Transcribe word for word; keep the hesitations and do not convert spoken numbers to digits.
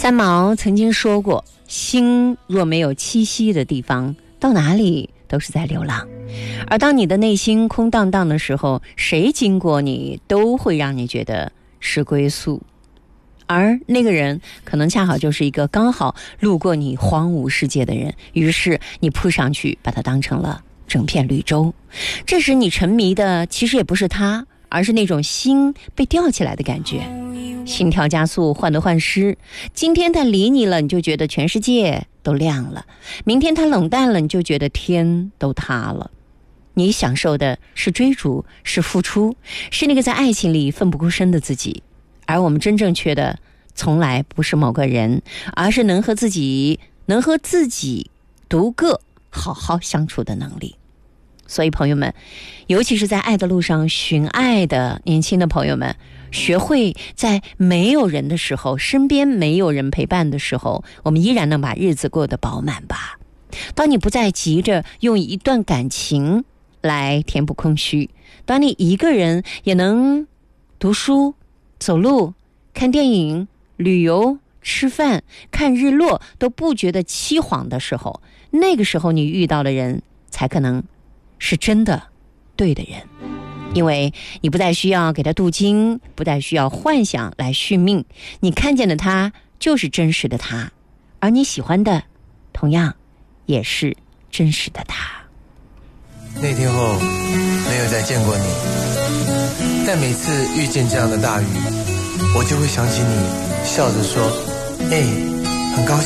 三毛曾经说过，心若没有栖息的地方，到哪里都是在流浪。而当你的内心空荡荡的时候，谁经过你都会让你觉得是归宿。而那个人可能恰好就是一个刚好路过你荒芜世界的人，于是你扑上去把他当成了整片绿洲。这时你沉迷的其实也不是他，而是那种心被吊起来的感觉，心跳加速，患得患失。今天他理你了，你就觉得全世界都亮了；明天他冷淡了，你就觉得天都塌了。你享受的是追逐，是付出，是那个在爱情里奋不顾身的自己。而我们真正缺的从来不是某个人，而是能和自己能和自己独个好好相处的能力。所以朋友们，尤其是在爱的路上寻爱的年轻的朋友们，学会在没有人的时候，身边没有人陪伴的时候，我们依然能把日子过得饱满吧。当你不再急着用一段感情来填补空虚，当你一个人也能读书、走路、看电影、旅游、吃饭、看日落都不觉得凄惶的时候，那个时候你遇到的人才可能是真的对的人。因为你不再需要给他镀金，不再需要幻想来续命，你看见的他就是真实的他，而你喜欢的同样也是真实的他。 那天后没有再见过你，但每次遇见这样的大雨，我就会想起你笑着说，哎，很高兴